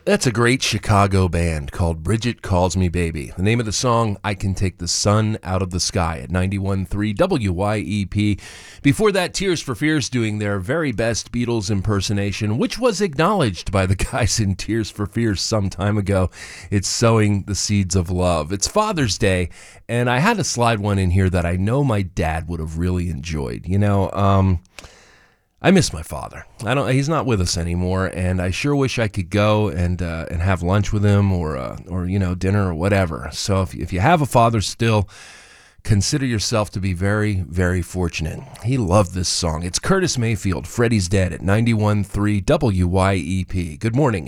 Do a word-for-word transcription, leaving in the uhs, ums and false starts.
That's a great Chicago band called Bridget Calls Me Baby. The name of the song, I Can Take the Sun Out of the Sky at ninety-one point three W Y E P. Before that, Tears for Fears doing their very best Beatles impersonation, which was acknowledged by the guys in Tears for Fears some time ago. It's Sowing the Seeds of Love. It's Father's Day, and I had to slide one in here that I know my dad would have really enjoyed. You know, um... I miss my father. I don't. He's not with us anymore, and I sure wish I could go and uh, and have lunch with him, or uh, or you know, dinner or whatever. So if if you have a father still, consider yourself to be very, very fortunate. He loved this song. It's Curtis Mayfield, Freddie's Dead at ninety-one point three W Y E P. Good morning.